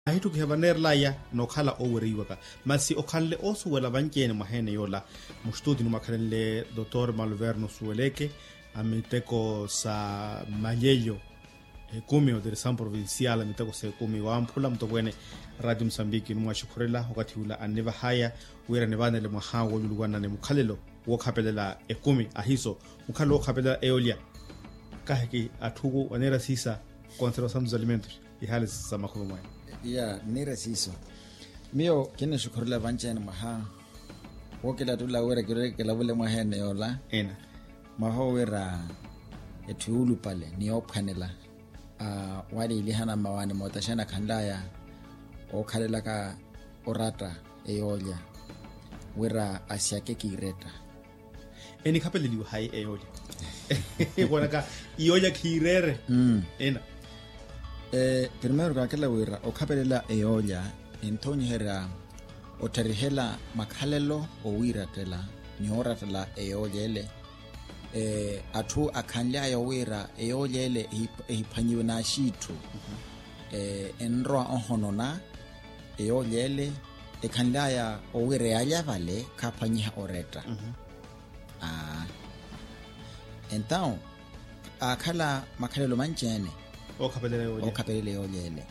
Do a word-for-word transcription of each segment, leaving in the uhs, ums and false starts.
ahitu kihabanerla ya no khala oweriwa ka masi okhalle osuwela bankene mahene yola mustudi numakhalle doctor Malverno Sueleke amiteko sa malleyo kumi wa direção provincial amiteko se kumi wa mpula mtobwene radio Msambiki numwashukurela wakati ula aneva haya wera nevane le mwahawo lulugwana ne mukhalelo wokhapelela ekumi ahiso mukhalo wokhapelela eolia kaheki athuku wanera sisa conservação dos alimentos e hales sa makhuba mwa ya nira siso mio kene shukurela banchene maha wokela tula wera kire kela bole mwahene yola ena maho wera etulu pale ni ophanela a wali ilihana mawani motashana khandaya okhalela ka orata eyolia wera asiake kireta eni khapeleliwa hai eyolia bona ka iyolia kirere mm ena eh primero ka kala wera okhapelela eyolia entonyi hera otarihela makhalelo owiratela ni oratela eyolia ele eh athu akhanla ya wera eyolia ele ehiphanyiwe na shithu eh enro ohonona eyolia ele ekhanla ya owere ya vale kaphanyiha oreta ah então akhala makhalelo manjene okhapelela eyolia okhapelela eyolia ele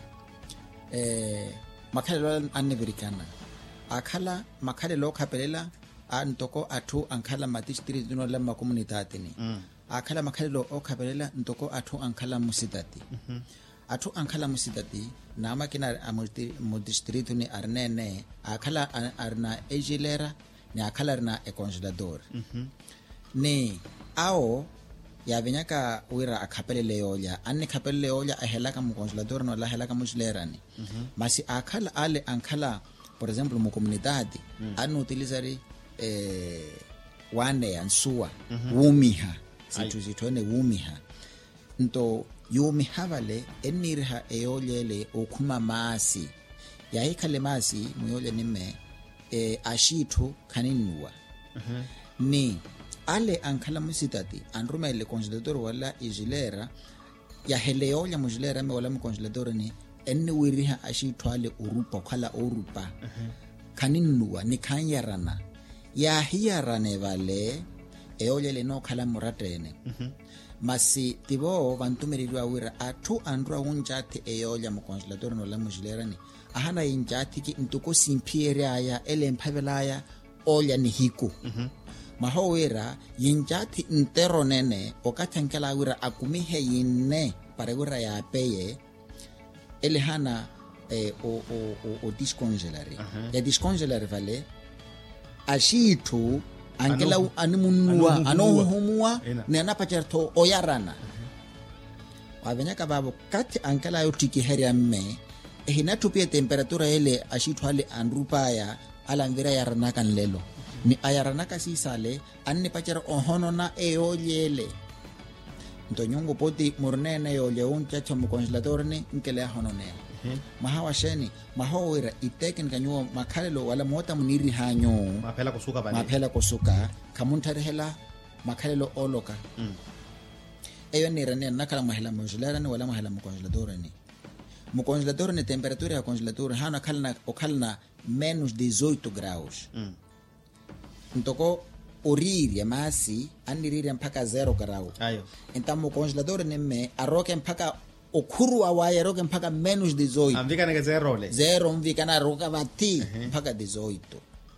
eh makhalelo aneverikana akhala makhalelo okhapelela antoko athu ankhala madistrict no lema comunidade ni mm. akhala makhalelo okhapelela ntoko athu ankhala musidati mm -hmm. athu ankhala musidati nama kina amulti mu district ni arnene akhala arna ejilera ni akhala arna e congelador mm -hmm. ni ao ya venyaka wira akhapelele yolia anne khapelele yolia ahelaka mu congelador no la helaka mu jilera ni mm -hmm. masi akhala ale ankhala por exemplo mu comunidade mm. anu utilizari eh wane ansua mm -hmm. wumiha situ zitone wumiha nto yumiha vale enirha eyolele okhuma masi ya ikhale masi muyole nime eh ashithu khaninwa mm -hmm. ni ale ankhala musitati anrumele congelador wala ijilera ya heleyola mujilera me wala mu congelador ni enni wiriha ashithu ale urupa khala urupa mm -hmm. khaninwa ni khanyarana ya hiyarane vale eolele no khala muratene mm -hmm. masi tibo vantumerilwa wira athu andra unjati eolia mu congelador no la mujilerani ahana injati ki ntuko simpiere aya ele mphavelaya olia ni hiku mm -hmm. maho wira yinjati nteronene okathankela wira akumihe yinne pare wira ya peye ele hana eh, o o o, o discongelare uh -huh. ya discongelare vale ashithu ankela anu, animunua anohumua ni anapacherto oyarana wavenyaka babo kati ankela yotiki heria mme ehina tupie temperatura ele ashithu ale andrupaya ala mvira yarana kan lelo ni ayarana kasi sale anne pachera ohonona eolyele ntonyongo poti murnene yole unchacha mu congelador ni nkele honone Hmm. mahawa sheni mahawira iteken kanyo makhalelo wala mota muniri hanyo maphela kusuka bani maphela kusuka kamuntarehela makhalelo oloka mm. eyo nira ne nakala mahela mujilerani wala mahela mu congelador ni mu congelador ni temperatura ya congelador hana khalna okhalna menos dezoito graus mm. ntoko oriri masi aniriri mpaka zero grau ayo então mu congelador ni me aroke mpaka okhuru awaye roke mpaka menos dezoito amvika na zero le zero mvika na roka bati uh -huh. mpaka dezoito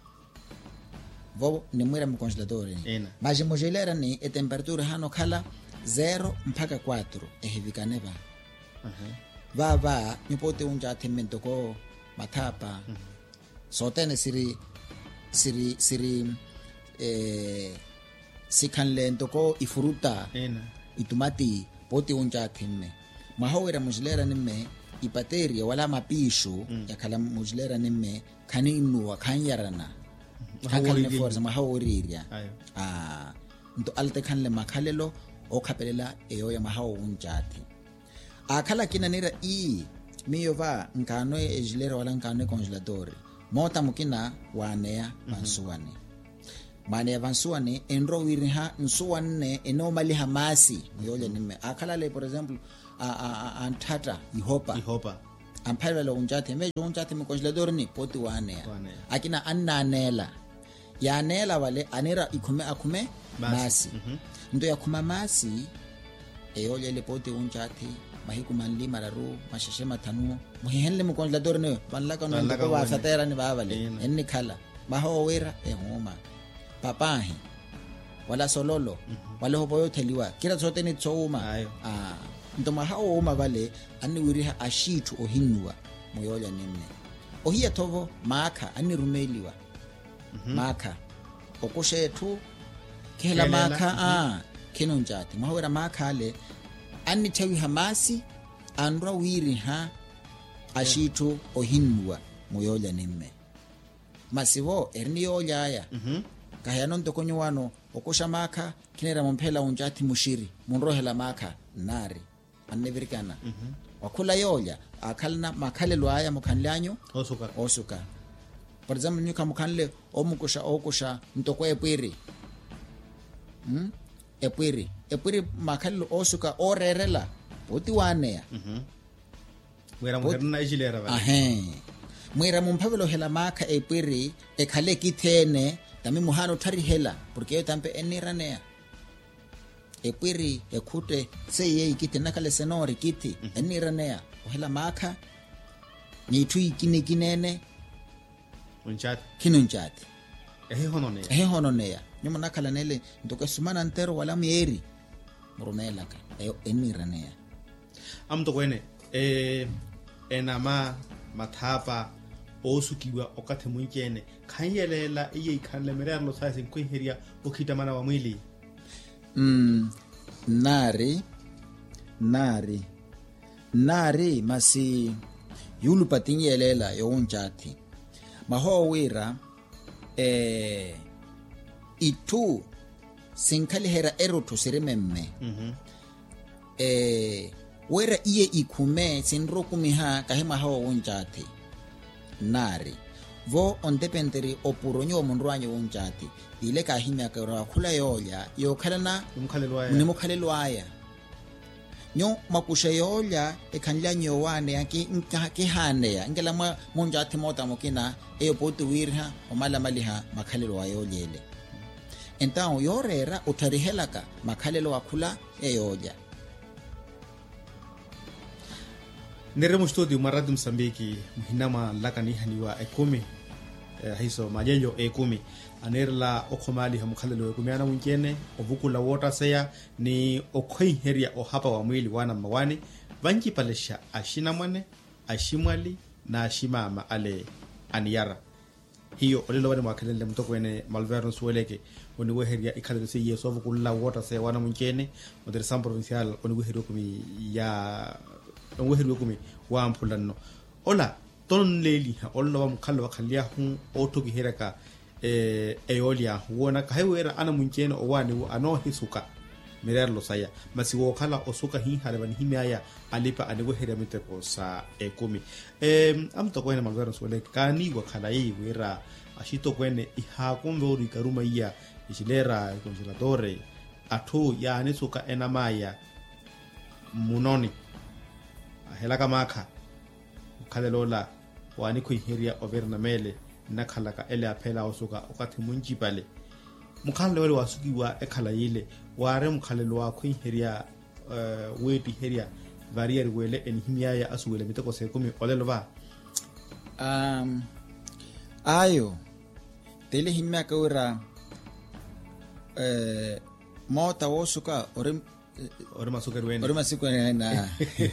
vo ni mwera mu congelador ni mas mu gelera ni e temperatura hano khala zero mpaka quatro e hivika neva uh -huh. va va nipote unja temento ko mathapa uh -huh. sotene siri siri siri eh sikhanlento ko ifuruta ena itumati pote unja temme mahawira mujilera nimme ipateria wala mapisho mm. yakhala mujilera nimme khaninwa khanyarana khakhalne forza mahawiriria ah nto alte khanle makhalelo okhapelela eyo ya mahawo unjati akhala kinanira i miyova nkano ejilera wala nkano congelador mota mukina wanea bansuwane mm -hmm. mane bansuwane enro wirha nsuwane enomali hamasi miyole nimme akhala le por example a a antata ihopa ihopa amphalela unjati me unjati mo congelador ni poti wane akina annanela yanela wale anera ikhume akhume masi ndo yakhuma masi eyole le poti unjati mahiku manli mararu mashashe matanu muhenle mo congelador ne panlaka no ko wa fatera ni babale enni khala baho wera ehoma papahi wala sololo wala hoboyo theliwa kira tsote ni tsoma ah ntoma hao uma vale ani wiriha ashitu ohinwa moyola nemme ohia tovo maka ani rumeliwa mm-hmm. maka okoshethu kela maka mm-hmm. ah kinonjati mahawera maka le ani tawi hamasi andra wiriha ashitu yeah. ohinwa moyola nemme masivo erniyo yaya mhm kahano ntokonyo wano okosha maka kinera mphela unjati mushiri munrohela maka nari annevirikana mhm mm wakula yoya akhalna makhalelo aya mukhanlanyo osuka osuka for example nyuka mukhanle omukosha okosha ntoko epwiri hm epwiri epwiri makhalelo osuka orerela boti waneya mhm wera muherna ijilera ba ahe mwira mumphavelo hela maka epwiri ekhale kithene tami muhano thari hela porque yo tampe eniranea epwiri ekhute seye ikite nakale senori kiti mm -hmm. eniranea ohela maka ni thui kini kinene unchati kinunchati ehe hononea ehe hononea nyuma nakala nele ntoke sumana ntero wala mieri murumela ka eniranea amto kwene eh enama mathapa osukiwa okathe munkene khanyelela iye ikhanle meralo saisi kwiheria okhita mana wa mwili mm nari nari nari masi yulu patinyelela yonjati maho wira eh itu sinkali hera eroto sirememme mhm eh wera iye ikhume sinrokumiha kahima hawo wonjati nari vo ondependeri opuronyo omunrwanyo wonjati ile kahimya ka khula yoya yokhalana umkhalelwa ni mukhalelwaya nyo makushe yoya ekhanlanyo wane yaki nkake haneya ngela mwa monjati mota mokina eyo potu wirha omala maliha makhalelwa yoyele então yorera utharihelaka makhalelwa khula eyoya nere mo studio maradi Msambiki muhinama lakani haniwa ekumi eh, hiso majenyo ekumi anerla okhomali hamukhalelo ekumi ana munkene ovukula water seya ni okhoiheria ohapa wa mwili wana mawani vanki palesha ashina mwane ashimwali na ashimama ale aniyara hiyo olelo wale mwakhelele mtoko ene Malverno Sueleke oni weheria ikhalelo se yeso ovukula water seya wana munkene modere sam provincial oni weherio kumi ya ngwehelwe kumi wa amphulano ola ton leli olla wa mkhalo wakhalia hu otoki heraka eh eolia wona kaiwera ana munkene owani ano hisuka mererlo saya masi wo khala osuka hi halebani himaya alipa anewe heria miteko sa ekumi em amto kwene Malverno Suele kani wa khala yi wera ashito kwene iha kumbe uri karuma iya ishilera congeladore athu ya nisuka enamaya munoni helaka makha ukhalelola wani khuiheria overna mele nakhalaka ele aphela osuka okathi munjipale mukhalle wale wasukiwa ekhala yile ware mukhalelo wa khuiheria uh, weti heria varier wele enhimya ya asuwele miteko sekumi olelo ba um ayo tele himya ka ura eh mota wosuka ore ore masuker wene ore masuker na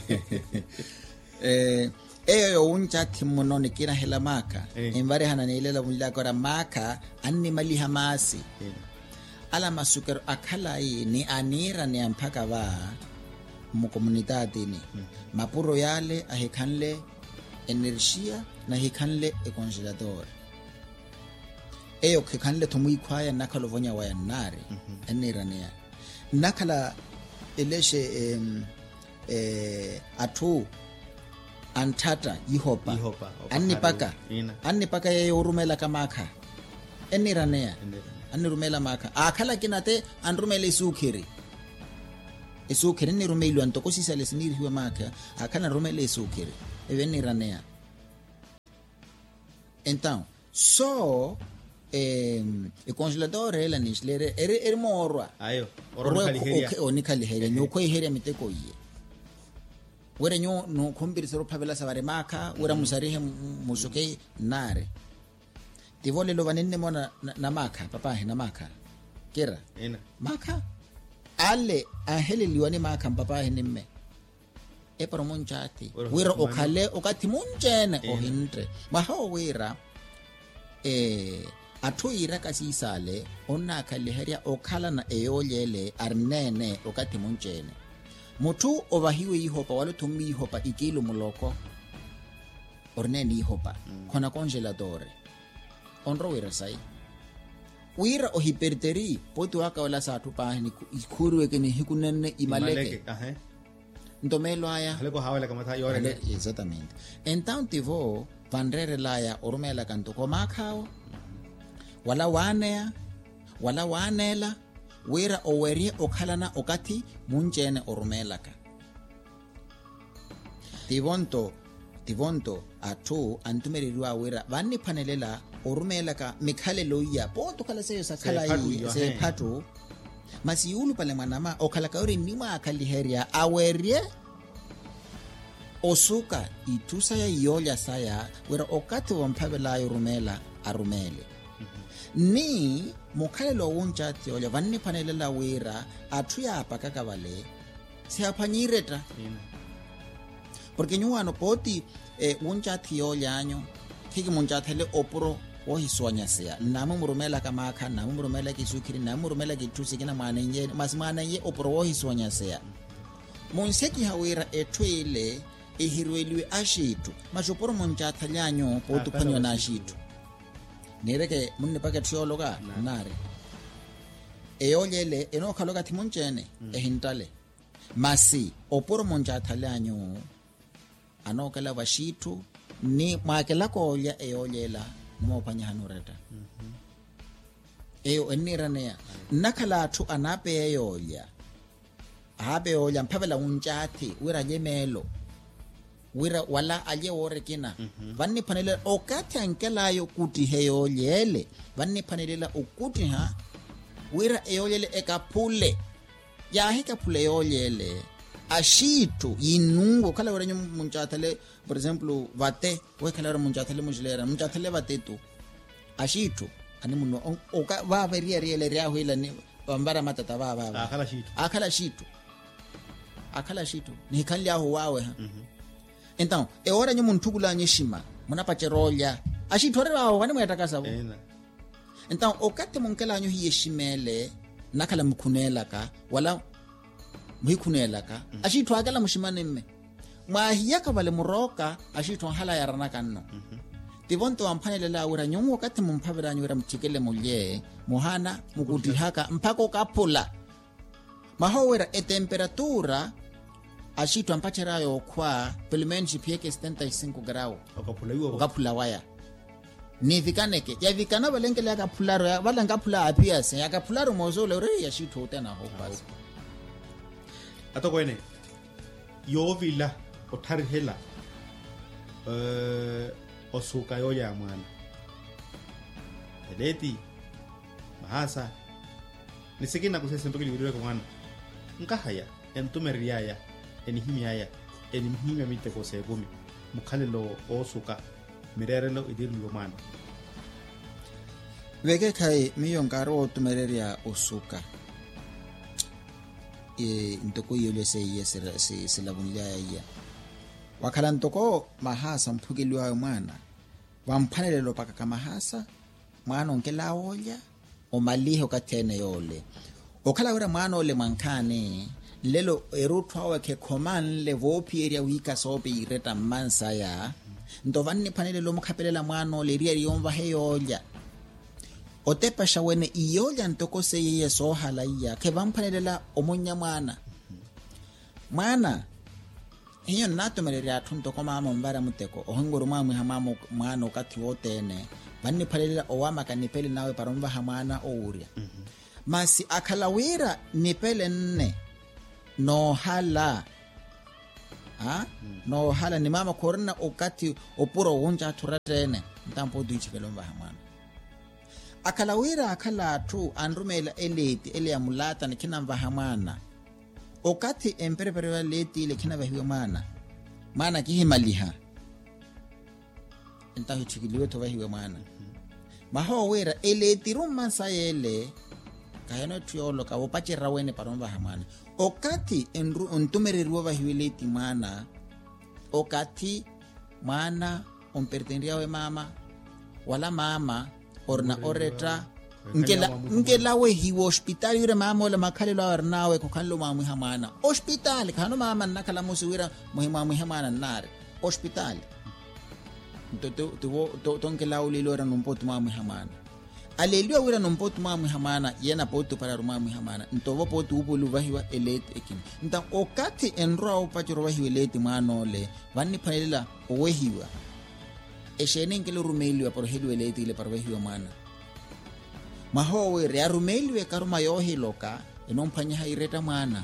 eh eyo unjati munoni kina hela maka imbare hana nelela mulla kora maka anni mali hamasi ala masuker akhala yi ni anira ni ampaka ba mu komunidade ni mapuro yale ahekhanle energia na hekhanle e congelador eyo kekhanle thumui khwaya nakhalo vonya waya nare enira ne nakhala eleshe em eh athu antata yihopa annipaka annipaka yeyorumela kamakha eniranea anirumela makha akhala kinate anrumela isukhiri isukhiri nirumelwa ntokosisa lesiniri hiwa makha akhana rumela isukhiri eveniranea. Então, só eh, o congelador ela nislere er er morwa. Ayo, oro kaliheria. O ni kaliheria nyo ko iheria miteko ye. Wera nyo no kombirisero phabela savare maka, wera musarihe musuke nare. Tivole lo vanenne mona na maka, papa he na maka. Kera. Ena. Maka. Ale ahele liwani maka papa he nimme. E para monchati. Wera okale okati munjene o hintre. Maho wera eh atoira kasisale onna kaliheria okhala na eyolyele arnene okati munjene. Mutu ovahiwe ihopa walo tumi ihopa ikilu muloko ornene ihopa mm. Kona congeladore onro wira sai wira o hiperteri potu aka wala sa tu pa ni ikuru ke ni hikunene imaleke ahe ndomelo aya haleko hawala kama tha yore exatamente. Então tivo vandrere laya orumela kanto koma khao wala wanea wala wanela wera oweri okhalana okati munjene orumelaka tivonto tivonto atu antumerirwa wera vanni panelela orumelaka mikhalelo ya poto kala seyo sakhala yi se phatu masiyulu pale manama okhalaka uri nima akhaliheria awerie osuka itusa ya yoya saya wera okati wamphabela yorumela arumele ni mokhalelo wonchati ola vanne panelela wera athu ya apaka vale se aphanyireta porque nyuano poti eh, wonchati olanyo kiki monchathele opro o hiswanya sea namu murumela kama kha namu murumela kisukiri namu murumela kithusi kina manenye masimana ye opro o hiswanya sea monseki hawera etwele ehirweliwe ashitu machoporo monchathalyanyo poti phanyo na ashitu nereke munne paket shologa nare eyolyele enokhaloka thimunjene mm. ehintale masi oporo monjathalanyo anokela vashitu ni makela kolya eyolyela nophanya hanureta mhm eyo eniranea nakhala athu anape eyolya abe olya mphavela unchathi wira yemelo wira wala aje worekina mm -hmm. Vanni panele okati ankelayo kuti heyolyele vanni panelela ukuti ha wira eyolyele ekapule ya hekapule eyolyele ashitu inungo kala wira munchathele por ejemplo vate we kala wira munchathele mujlera munchathele vatetu ashitu ani muno oka va veria riele ria huila ni bambara matata va va akala shitu akala shitu akala shitu ni kalya huwawe ha mm -hmm. Então, é hora demuntu kula nyeshima, muna pacherolya. Ashithorera aho vani mwatakasa bo. Então, okate munkela nyo hiyeshimele nakala mkunelaka wala muhikunelaka. Mm. Ashitho akala mushimane mme. Mwahiyaka vale muroka ashitho hala yarana kanno. Mm -hmm. Tivonto amphanelela ura nyomu okate mumphavera nyura mchikele mulye muhana mukutihaka mpako kapula. Mahowera e temperatura ashitwa mpacherayo kwa pelimenji pieke setenta e cinco grau okapulaiwa okapula waya ni vikaneke ya vikana balengele akapularo bala ngapula apia se akapularo mozole re yashitwa tena ho basi atokwene yovila otharihela eh osuka yoya mwana eleti mahasa nisikina kusese mpokili video kwa mwana nkahaya entumeriaya enihimiaya enihimia mite ko segumi mukhalelo osuka mirerelo idirlo mana veke kai miyonkaro tumereria osuka e ntoko yole se yesera se se labunya ya wakhala ntoko mahasa mphukeliwa mwana wamphanelelo paka kama mahasa mwana onkela olya omaliho kathene yole okhala wera mwana ole mankhane lelo eruthwa wakhe command level area wika sobe ireta mansa ya ndovanni phanele lo mukhapelela mwana le ria yomva heyolya otepa shawene iyolya ntoko seye so halaiya ke vamphanelela omunya mwana mwana hiyo natomerera athunto ko mama mbara muteko ohongoro mamwe hamamo mwana okati wotene vanni phanelela owama kanipele nawe paromva hamwana ouria mm -hmm. Masi akhalawira nipele nne no hala ha no hala ni mama korna okati opuro wonja turatene ntampo duichikelomba hamana akala wira akala tu andrumela eleti ele ya mulata ni kina mvahamana okati emperepere leti ile kina vahiwe mana mana kihimaliha ntaho chikiliwe to vahiwe mana maho wira eleti rumma sayele kayano tuyolo ka wopachira wene paromba hamana okati enru ontumereriwa vahiwe leti mana okati mana ompertendia we mama wala mama orna oreta ngela ngela we hiwo hospital yure mama wala makhale la nawe ko khallo mamu hamana hospital khano mama nakala musuwira muhima muhimana nare hospital to to to to ngela ulilo ra nompoto mamu hamana aleliwa wira nompoto mamu hamana yena poto para mamu hamana ntovo poto ubulu vahiwa elete ekin nta okati enro opachiro vahiwa elete manole vanni phalela owehiwa eshene ngelo rumeliwa por hedwe elete ile para vahiwa mana mahowe re arumeliwe karuma yohi loka enomphanya haireta mwana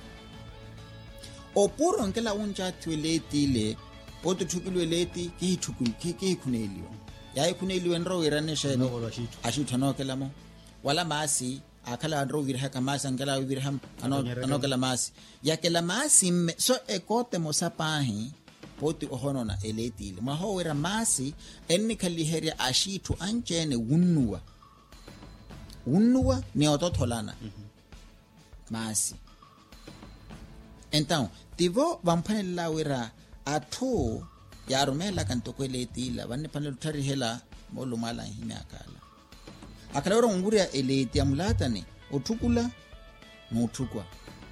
opuro ngela unja twelete ile poto thukilwe leti ki thukul ki ki khuneliwa yayi khuneliwe nro irane sheno ashithano kelamo wala masi akhala nro virha kamasa ngela virham ano ano kala masi yakela masi so ekote mosapahi poti ohonona eleti ile mahowe ra masi enni khaliheria ashithu anchene wunnuwa unua ni ototolana masi então tivo vampanela wira athu yarumela kantokweleti vanne panelo tarihela molumala hina akala akala ro nguria eleti amulata ni othukula nothukwa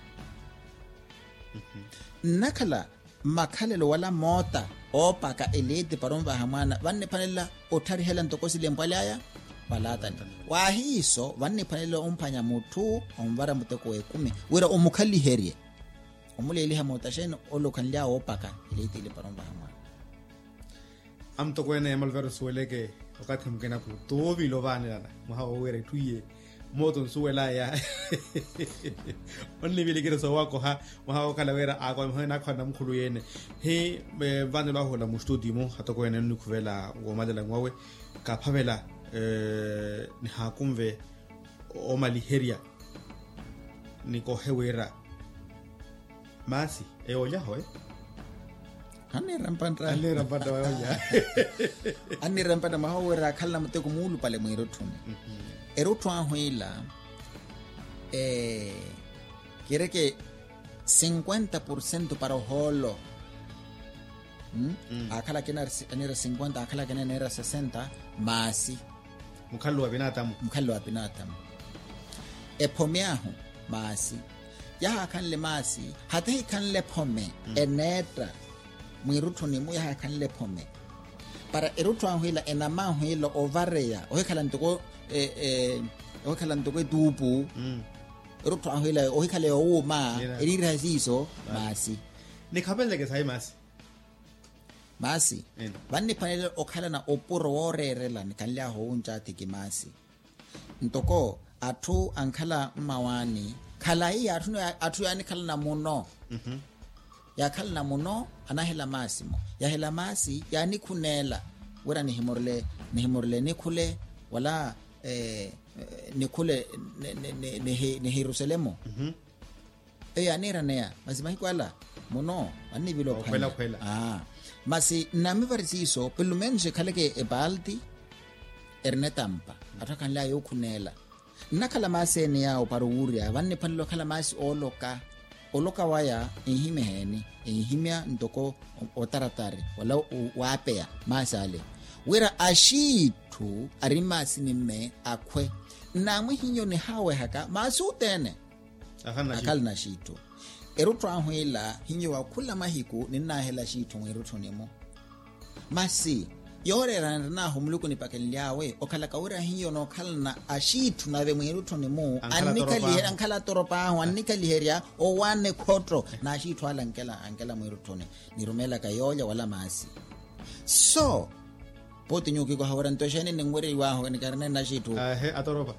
nakala makhalelo wala mota opaka eleti paromba hamana vanne panela otarihela ntokosile mpalaya balata wahiso vanne panele omphanya muthu omvara muteko ekumi wira omukhali herie omuleli ha motasheno olokhanlia opaka letile paromba hama amto kwene Malvero Sueleke okathi mkena ku tobi lo bane lana mahawo wira tuye moto nsuela ya only vile kire so wako ha mahawo kala wira ako mhana khona mkhulu yene he vane la hola mu studio mo hatoko yene nukuvela ngomadela ngwawe ka phavela eh ni hakumve o maliheria niko hewera masi e oya hoye ane rampandra ale rampanda oya ane rampanda mahawera khalla muteko mulu pale mwiro thune ero thwa hoila eh kireke cincuenta por ciento para holo mm? mm. akhala kenera enera cincuenta akhala kenera sesenta masi mukhallo wa binatamu mukhallo wa binatamu ephomeaho masi yaha khanle masi hathe khanle phome mm. eneta mwiruthoni mu yaha khanle phome para erutho ahwila enama ahwila overea ohekhala ntoko eh eh ohekhala ntoko dupu mm. erutho ahwila ohekhale uma erira siso masi nikhabeleke sai masi masi vanne panele okhala na opuro worerela nikanle ho unja tiki masi ntoko athu ankhala mawani khala yi athu athu yani khala na muno mhm ya khala na muno anahela masi mo ya hela masi yani khunela wera ni himorle ni himorle ni khule wala eh ni khule ne ne ne Jerusalem mhm e yani ranea mazima hikwala muno ani bilo khwela khwela ah masi nami varisiso pelumenje khaleke ebaldi ernetampa athakanla yokhunela nakhala masene yawo paruria vanne phanlo khala masi oloka oloka waya ehimeheni ehimya ndoko otaratari wala wapea masale wera ashithu arimasi nimme akhwe namwe hinyo ni hawe haka masutene akhala na shithu erutwa hwela hinyo wakhula mahiku ninahela shithu mweruthonemo masi yorera na humuluku ni pakelyawe okhala kawira hinyo no khala na ashithu nave mweruthonemo anikali ankhala toropa ho anikali heria o wane khotro na ashithu ala nkela ankela mweruthone nirumela kayoya wala masi so poti nyuki ko hawara ntoshene ningwere wa ho ni karne na shithu eh atoropa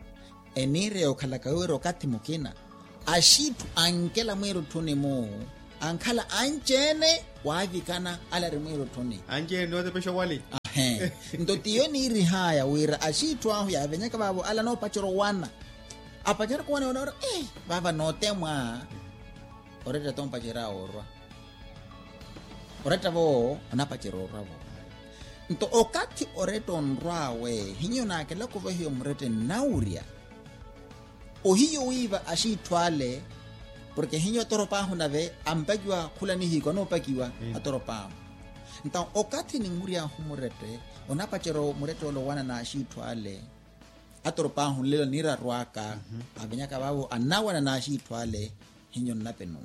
enire okhala kawiro katimukina ashithu ankela mweruthonemo ankhala anjene waavikana ala rimwiro thoni anje ndote pesho wali ahe ndo tiyo ni ri haya wira ashitwa ahu ya venyaka babo ala no pachero wana apachero ko wana ora eh baba no temwa oreta tom pachera orwa oreta bo ona pachero rabo nto okati oreto nrawe hinyo na kela ko vehio mrete nauria o hiyo wiva ashitwale porque hinyo toropa hunave ampakiwa kulani hiko no pakiwa mm. atoropa nta okati ni nguria humurete onapachero mureto lo wana na ashitwale atoropa hunlelo nira rwaka mm -hmm. abenyaka babo anawana na ashitwale hinyo napenu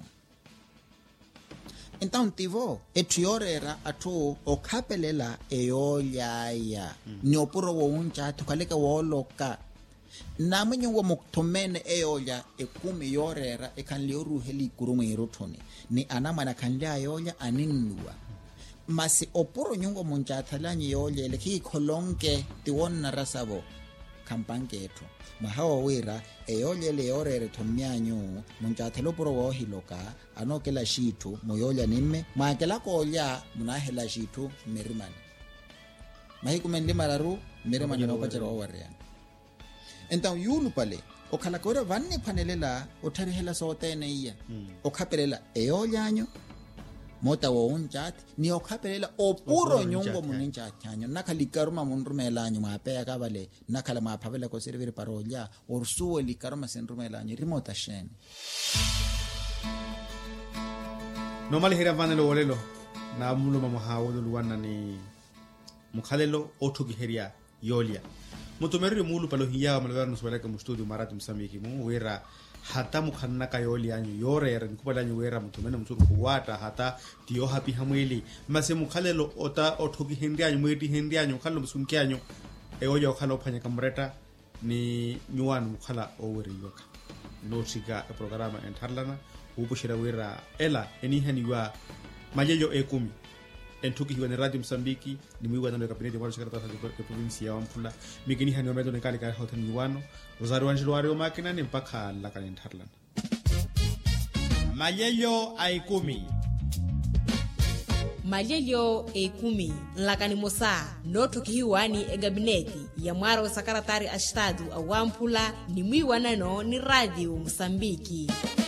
então tivo etiorera atu okapelela eolyaya mm. ni opuro wo uncha tukaleka woloka na mwenye wa muktomene eolia ekumi yorera ekanle oruheli kurumwero thoni ni anama na kanle ayolia aninwa masi oporo nyungo munjathalanyi yolia leki kholonke tiwonna rasabo kampanketo mahawa wira eolia le yorere thomyanyu munjathalo poro wo hiloka anokela shitu moyolia nimme makela kolya munahela shitu merimani mahikumenle mararu merimani no pachero warya então yulu pale okhala kore vanne phanelela otharihela sotene iya mm. okhapelela eolyanyo mota wo unjat ni okhapelela opuro nyungo muninja thanyo nakhalikaruma munrumelanyo mapeya ka bale nakhala maphavela ko servere parolya orsuo likaruma senrumelanyo remote shen normally hera vanelo olelo na mulo mamahawo luwana ni mukhalelo othuki heria yolia mutumeri mulu palo hiya malverno sweleka mu studio marati msamiki mu wera hata mukhanna ka yoli anyu yorere nkubala nyu wera mutumene mutsuku kuwata hata tiyo happy hamweli mase mukhalelo ota othoki hindi anyu mweti hindi anyu khallo musunki anyu e oja okhala ophanya kamreta ni nyuwan mukhala oweri yoka no chika programa entharlana ubushira wera ela enihani wa majejo ekumi entuki hiwa ni radio Msambiki ni mwiwa nando kabineti wala shikara tata kwa provinsi ya Wampula mikini hani wamedo ni kali kari hotel niwano Rosario Angelo wario makina ni mpaka laka ni Ntarlan Malyeyo aikumi Malyeyo aikumi nlakani mosa noto kihiwani e gabineti ya mwaro sakaratari ashtadu a Wampula ni mwiwa nano ni radio Msambiki